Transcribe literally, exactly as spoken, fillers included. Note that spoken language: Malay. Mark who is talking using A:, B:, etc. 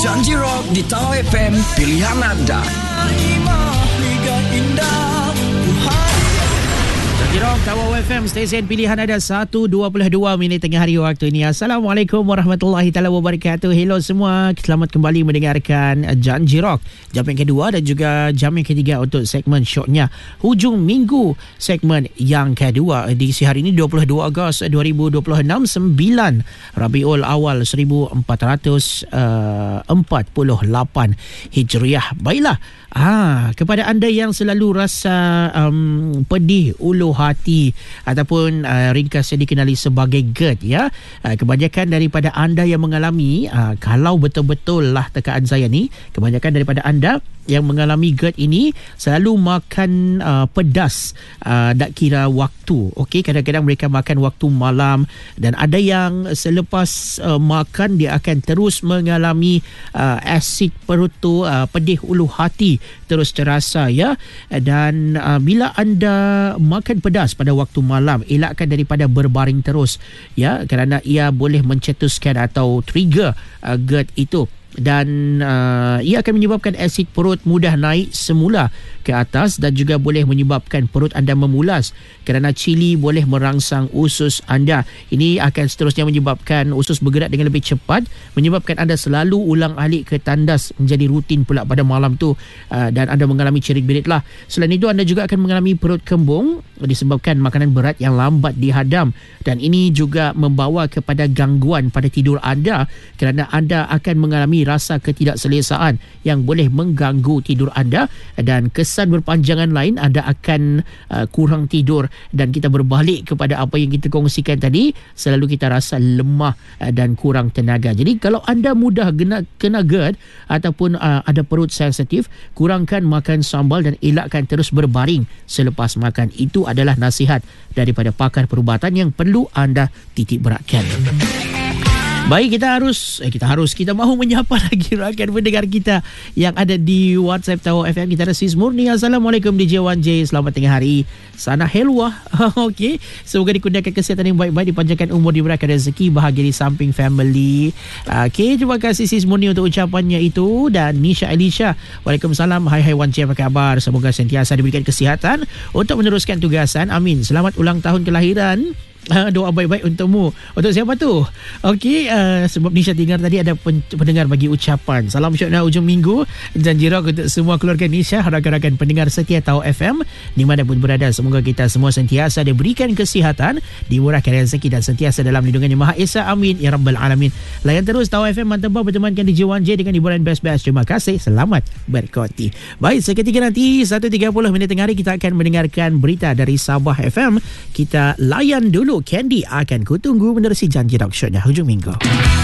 A: Janji Rock di Tau F M, pilihan anda.
B: Janji Rock, Tau F M, stesen pilihan ada satu dua puluh dua minit tengah hari waktu ini. Assalamualaikum warahmatullahi taala wabarakatuh. Hello semua, selamat kembali mendengarkan Janji Rock, jam yang kedua dan juga jam yang ketiga untuk segmen syoknya hujung minggu, segmen yang kedua edisi hari ini dua puluh dua Ogos dua ribu dua puluh enam, sembilan Rabiul Awal seribu empat ratus empat puluh lapan Hijriah. Baiklah, Ah, kepada anda yang selalu rasa um, pedih ulu hati ataupun uh, ringkasnya dikenali sebagai GERD, ya, uh, kebanyakan daripada anda yang mengalami, uh, kalau betul-betul lah tekaan saya ni, kebanyakan daripada anda yang mengalami GERD ini selalu makan uh, pedas, uh, tak kira waktu. Okey, kadang-kadang mereka makan waktu malam, dan ada yang selepas uh, makan dia akan terus mengalami uh, asid perut tu, uh, pedih ulu hati terus terasa, ya. Dan uh, bila anda makan pedas pada waktu malam, elakkan daripada berbaring terus, ya, kerana ia boleh mencetuskan atau trigger uh, GERD itu, dan uh, ia akan menyebabkan asid perut mudah naik semula ke atas dan juga boleh menyebabkan perut anda memulas, kerana cili boleh merangsang usus anda. Ini akan seterusnya menyebabkan usus bergerak dengan lebih cepat, menyebabkan anda selalu ulang-alik ke tandas menjadi rutin pula pada malam tu, uh, dan anda mengalami cerit-berit lah. Selain itu, anda juga akan mengalami perut kembung disebabkan makanan berat yang lambat dihadam, dan ini juga membawa kepada gangguan pada tidur anda, kerana anda akan mengalami rasa ketidakselesaan yang boleh mengganggu tidur anda, dan kesan berpanjangan lain anda akan uh, kurang tidur. Dan kita berbalik kepada apa yang kita kongsikan tadi, selalu kita rasa lemah uh, dan kurang tenaga. Jadi kalau anda mudah kena, kena GERD ataupun uh, ada perut sensitif, kurangkan makan sambal dan elakkan terus berbaring selepas makan. Itu adalah nasihat daripada pakar perubatan yang perlu anda titik beratkan. Baik, kita harus eh, kita harus kita mahu menyapa lagi rakan pendengar kita yang ada di WhatsApp Tau F M. Kita ada Sis Murni. Assalamualaikum D J wan J, selamat tengah hari. Sana helwa. Okey, semoga dikurniakan kesihatan yang baik-baik, dipanjangkan umur, diberikan rezeki, bahagia di samping family. Okey, terima kasih Sis Murni untuk ucapannya itu. Dan Nisha Elisha, Waalaikumsalam. Hai hai wan J, apa khabar? Semoga sentiasa diberikan kesihatan untuk meneruskan tugasan. Amin. Selamat ulang tahun kelahiran. Uh, doa baik-baik untukmu. Untuk siapa tu? Okey, uh, sebab Nisha dengar tadi ada pen- pendengar bagi ucapan. Salam syokna ujung minggu, Janji Rock untuk semua keluarga Nisha, rakan-rakan pendengar setia Tau F M dimanapun berada. Semoga kita semua sentiasa diberikan kesihatan, dimurahkan rezeki dan sentiasa dalam lindungan Yang Maha Esa. Amin ya rabbal alamin. Layan terus Tau F M Mantembang bertemankan D J wan J dengan hiburan best-best. Terima kasih. Selamat berkoti. Baik, seketika nanti satu tiga puluh minit tengah hari kita akan mendengarkan berita dari Sabah F M. Kita layan dulu. Candy akan kutunggu menerusi Janji Rock Show hujung minggu.